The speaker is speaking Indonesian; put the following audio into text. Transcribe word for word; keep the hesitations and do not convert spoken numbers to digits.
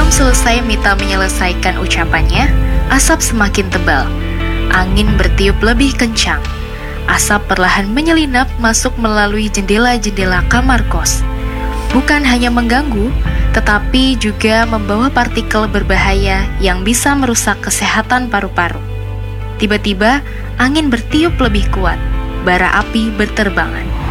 Belum selesai Mita menyelesaikan ucapannya, asap semakin tebal. Angin bertiup lebih kencang. Asap perlahan menyelinap masuk melalui jendela-jendela kamar kos. Bukan hanya mengganggu, tetapi juga membawa partikel berbahaya yang bisa merusak kesehatan paru-paru. Tiba-tiba, angin bertiup lebih kuat. Bara api berterbangan.